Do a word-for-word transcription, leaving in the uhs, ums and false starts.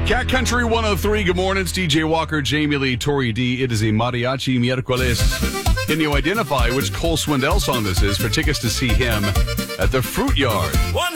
Cat Country one oh three, good morning. It's D J Walker, Jamie Lee, Tori D. It is a Mariachi Miércoles. Can you identify which Cole Swindell song this is for tickets to see him at the Fruit Yard? One